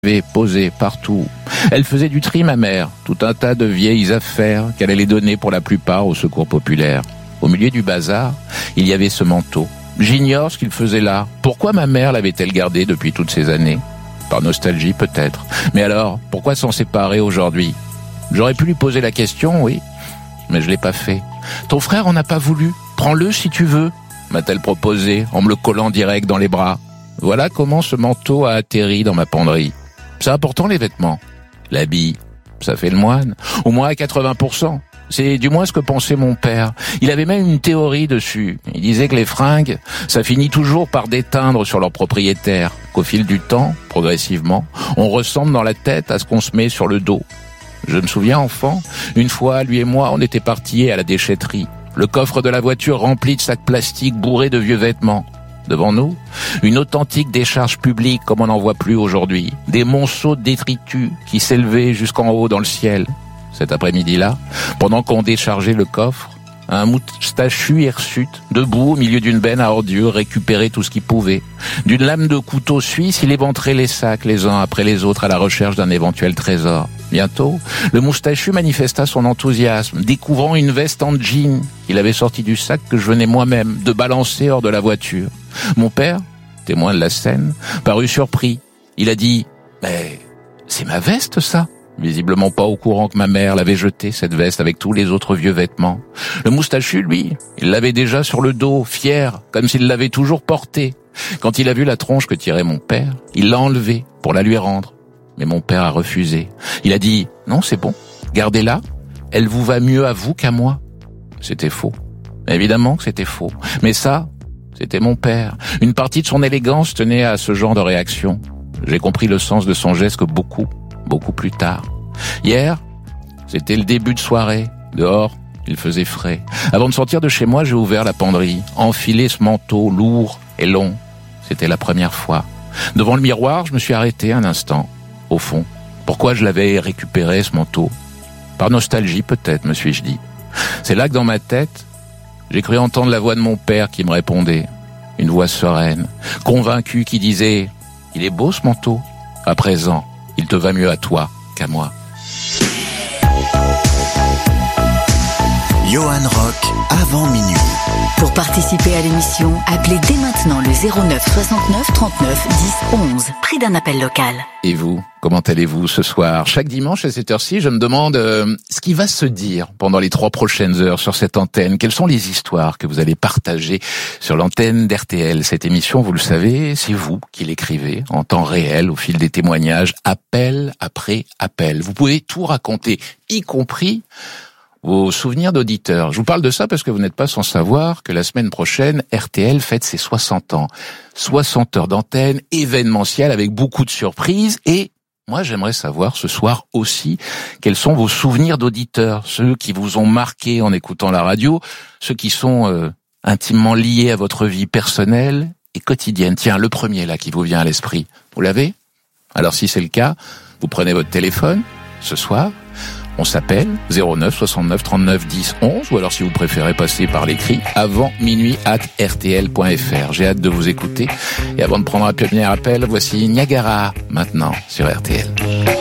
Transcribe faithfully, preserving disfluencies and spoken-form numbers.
posée partout. Elle faisait du tri, ma mère, tout un tas de vieilles affaires qu'elle allait donner pour la plupart au secours populaire. Au milieu du bazar, il y avait ce manteau. J'ignore ce qu'il faisait là. Pourquoi ma mère l'avait-elle gardé depuis toutes ces années ? Par nostalgie peut-être. Mais alors, pourquoi s'en séparer aujourd'hui ? J'aurais pu lui poser la question, oui, mais je l'ai pas fait. Ton frère en a pas voulu. Prends-le si tu veux, m'a-t-elle proposé en me le collant direct dans les bras. Voilà comment ce manteau a atterri dans ma penderie. Ça a pourtant les vêtements. L'habit, ça fait le moine. Au moins à quatre-vingts pour cent. C'est du moins ce que pensait mon père. Il avait même une théorie dessus. Il disait que les fringues, ça finit toujours par déteindre sur leur propriétaire. Qu'au fil du temps, progressivement, on ressemble dans la tête à ce qu'on se met sur le dos. Je me souviens, enfant, une fois, lui et moi, on était partis à la déchetterie. Le coffre de la voiture rempli de sacs plastiques bourrés de vieux vêtements. Devant nous, une authentique décharge publique comme on n'en voit plus aujourd'hui. Des monceaux de détritus qui s'élevaient jusqu'en haut dans le ciel. Cet après-midi-là, pendant qu'on déchargeait le coffre, un moustachu hirsute, debout au milieu d'une benne à ordures, récupérait tout ce qu'il pouvait. D'une lame de couteau suisse, il éventrait les sacs les uns après les autres à la recherche d'un éventuel trésor. Bientôt, le moustachu manifesta son enthousiasme, découvrant une veste en jean qu'il avait sortie du sac que je venais moi-même de balancer hors de la voiture. Mon père, témoin de la scène, parut surpris. Il a dit « Mais c'est ma veste, ça ?» Visiblement pas au courant que ma mère l'avait jetée, cette veste, avec tous les autres vieux vêtements. Le moustachu, lui, il l'avait déjà sur le dos, fier, comme s'il l'avait toujours portée. Quand il a vu la tronche que tirait mon père, il l'a enlevée pour la lui rendre. Mais mon père a refusé. Il a dit « Non, c'est bon, gardez-la, elle vous va mieux à vous qu'à moi. » C'était faux. Évidemment que c'était faux. Mais ça, c'était mon père. Une partie de son élégance tenait à ce genre de réaction. J'ai compris le sens de son geste que beaucoup, beaucoup plus tard. Hier, c'était le début de soirée. Dehors, il faisait frais. Avant de sortir de chez moi, j'ai ouvert la penderie, enfilé ce manteau lourd et long. C'était la première fois. Devant le miroir, je me suis arrêté un instant. Au fond, pourquoi je l'avais récupéré, ce manteau ? Par nostalgie peut-être, me suis-je dit. C'est là que dans ma tête, j'ai cru entendre la voix de mon père qui me répondait. Une voix sereine, convaincue, qui disait « Il est beau ce manteau. À présent, il te va mieux à toi qu'à moi. » Johan Rock, avant minuit. Pour participer à l'émission, appelez dès maintenant le zéro neuf soixante-neuf trente-neuf dix onze. Prix d'un appel local. Et vous, comment allez-vous ce soir ? Chaque dimanche à cette heure-ci, je me demande euh, ce qui va se dire pendant les trois prochaines heures sur cette antenne. Quelles sont les histoires que vous allez partager sur l'antenne d'R T L ? Cette émission, vous le savez, c'est vous qui l'écrivez en temps réel au fil des témoignages, appel après appel. Vous pouvez tout raconter, y compris vos souvenirs d'auditeurs. Je vous parle de ça parce que vous n'êtes pas sans savoir que la semaine prochaine, R T L fête ses soixante ans. soixante heures d'antenne, événementielle avec beaucoup de surprises. Et moi, j'aimerais savoir ce soir aussi quels sont vos souvenirs d'auditeurs, ceux qui vous ont marqué en écoutant la radio, ceux qui sont euh, intimement liés à votre vie personnelle et quotidienne. Tiens, le premier là qui vous vient à l'esprit, vous l'avez ? Alors si c'est le cas, vous prenez votre téléphone ce soir. On s'appelle zéro neuf soixante-neuf trente-neuf dix onze, ou alors si vous préférez passer par l'écrit, avant minuit arobase r t l point f r. J'ai hâte de vous écouter. Et avant de prendre un premier appel, voici Niagara, maintenant, sur R T L.